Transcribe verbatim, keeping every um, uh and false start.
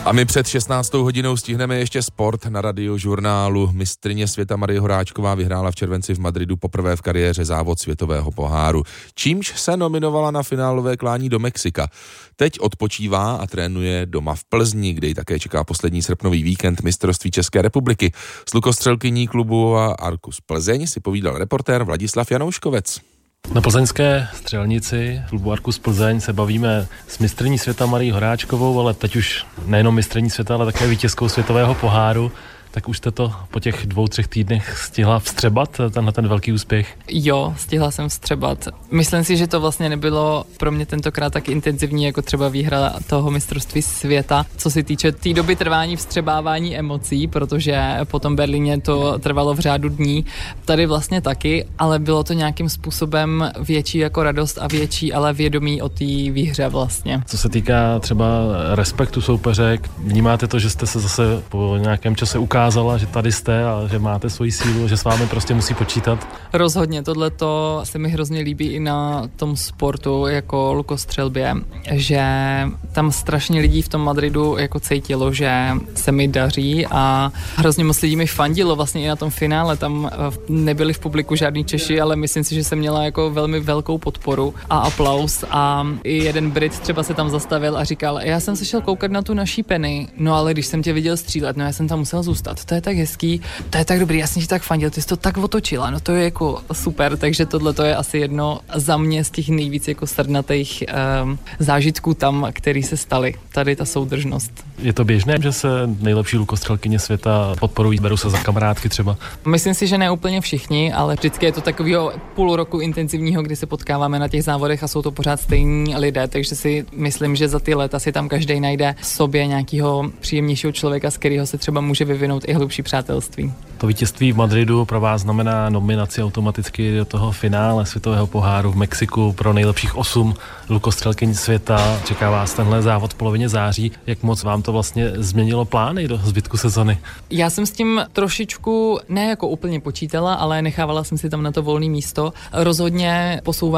A my před šestnáctou hodinou stihneme ještě sport na Radiožurnálu. Mistryně světa Marie Horáčková vyhrála v červenci v Madridu poprvé v kariéře závod světového poháru, čímž se nominovala na finálové klání do Mexika. Teď odpočívá a trénuje doma v Plzni, kde ji také čeká poslední srpnový víkend mistrovství České republiky. S lukostřelkyní klubu Arcus Plzeň si povídal reportér Vladislav Janouškovec. Na plzeňské střelnici klubu Arcus Plzeň se bavíme s mistryní světa Marií Horáčkovou, ale teď už nejenom mistryní světa, ale také vítězkou světového poháru. Tak už jste to po těch dvou, třech týdnech stihla vstřebat, tenhle ten velký úspěch? Jo, stihla jsem vstřebat. Myslím si, že to vlastně nebylo pro mě tentokrát tak intenzivní, jako třeba výhra toho mistrovství světa, co se týče té tý doby trvání vstřebávání emocí, protože po tom Berlíně to trvalo v řádu dní. Tady vlastně taky, ale bylo to nějakým způsobem větší jako radost a větší, ale vědomí o té výhře vlastně. Co se týká třeba respektu soupeřek, vnímáte to, že jste se zase po nějakém čase ukázali, že tady jste a že máte svoji sílu, že s vámi prostě musí počítat? Rozhodně, tohleto se mi hrozně líbí i na tom sportu jako lukostřelbě, že tam strašně lidí v tom Madridu jako cítilo, že se mi daří a hrozně moc lidí mi fandilo vlastně i na tom finále, tam nebyli v publiku žádný Češi, ale myslím si, že jsem měla jako velmi velkou podporu a aplaus a i jeden Brit třeba se tam zastavil a říkal, já jsem se šel koukat na tu naší Penny, no ale když jsem tě viděl střílet, no já jsem tam musel zůstat. To je tak hezký, to je tak dobrý, já jsem ti tak fandil, ty jsi to tak otočila, no to je jako super, takže tohle to je asi jedno za mě z těch nejvíc jako srdnatých um, zážitků tam, který se staly. Tady ta soudržnost. Je to běžné, že se nejlepší lukostřelkyně světa podporují, berou se za kamarádky třeba? Myslím si, že ne úplně všichni, ale vždycky je to takového půl roku intenzivního, kdy se potkáváme na těch závodech a jsou to pořád stejní lidé, takže si myslím, že za ty léta si tam každý najde sobě nějakého příjemnějšího člověka, z kterého se třeba může vyvinout i hlubší přátelství. To vítězství v Madridu pro vás znamená nominaci automaticky do toho finále světového poháru v Mexiku pro nejlepších osm lukostřelkyň světa. Čeká vás tenhle závod v polovině září. Jak moc vám to vlastně změnilo plány do zbytku sezony? Já jsem s tím trošičku ne jako úplně počítala, ale nechávala jsem si tam na to volné místo. Rozhodně posouvám